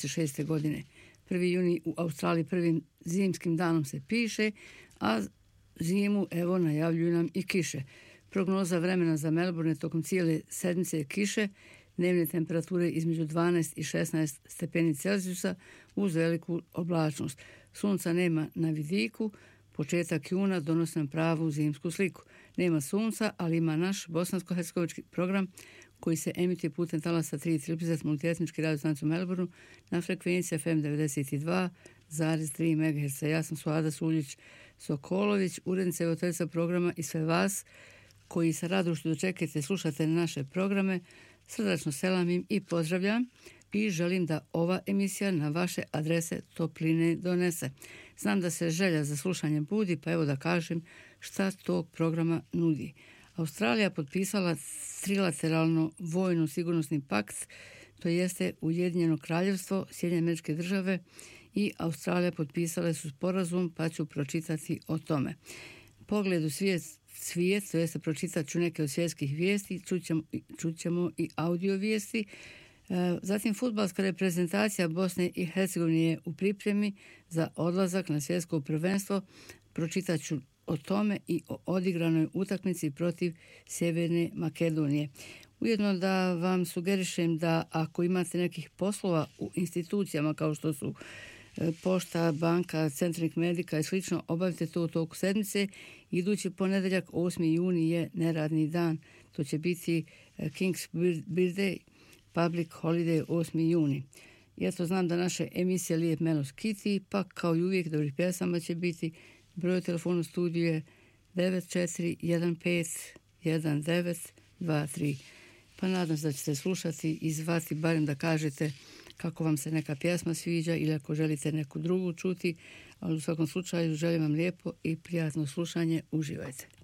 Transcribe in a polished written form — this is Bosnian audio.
2006. godine. 1. juni u Australiji prvim zimskim danom se piše, a zimu evo najavljuju nam i kiše. Prognoza vremena za Melbourne tokom cijele sedmice je kiše, dnevne temperature između 12 i 16 stepeni Celzijusa uz veliku oblačnost. Sunca nema na vidiku, početak juna donosi nam pravu zimsku sliku. Nema sunca, ali ima naš bosansko-hercegovički program koji se emituje putem talasa 3 multietnički radio stanicu Melbourne na frekvenciji FM 92,3 MHz. Ja sam Suada Suljić-Sokolović, urednica i voditeljica programa, i sve vas koji sa radošću dočekate i slušate naše programe srdačno selamim i pozdravljam i želim da ova emisija na vaše adrese topline donese. Znam da se želja za slušanje budi, pa evo da kažem šta tog programa nudi. Australija potpisala trilateralno vojno sigurnosni pakt, to jeste Ujedinjeno kraljevstvo, Sjedinjene Američke Države i Australija potpisale su sporazum, pa ću pročitati o tome. Pogled u svijet, to jeste pročitat ću neke od svjetskih vijesti, čućemo i audio vijesti. Zatim fudbalska reprezentacija Bosne i Hercegovine je u pripremi za odlazak na svjetsko prvenstvo. Pročitat ću o tome i o odigranoj utakmici protiv Sjeverne Makedonije. Ujedno da vam sugerišem da ako imate nekih poslova u institucijama kao što su pošta, banka, Centric Medica i slično, obavite to u toku sedmice. Idući ponedjeljak 8. juni je neradni dan. To će biti King's Birthday, Public Holiday 8. juni. Ja to znam da naše emisije Lijep Melos Kitty, pa kao i uvijek dobrih pjesama će biti. Broj telefonu studiju je 94151923. Pa nadam se da ćete slušati i zvati, barem da kažete kako vam se neka pjesma sviđa ili ako želite neku drugu čuti, ali u svakom slučaju želim vam lijepo i prijatno slušanje. Uživajte.